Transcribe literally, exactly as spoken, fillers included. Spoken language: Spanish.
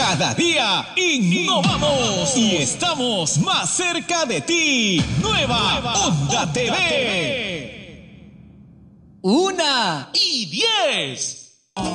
Cada día innovamos y estamos más cerca de ti. Nueva, Nueva Onda, Onda T V. Una y diez.